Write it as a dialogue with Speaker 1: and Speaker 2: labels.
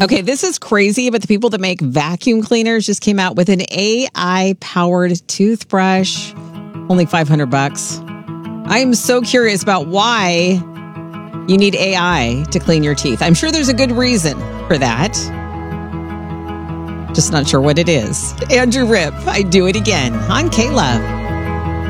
Speaker 1: Okay, this is crazy, but the people that make vacuum cleaners just came out with an AI-powered toothbrush, only $500. I am so curious about why you need AI to clean your teeth. I'm sure there's a good reason for that. Just not sure what it is. Andrew Ripp, I Do It Again on K-Love.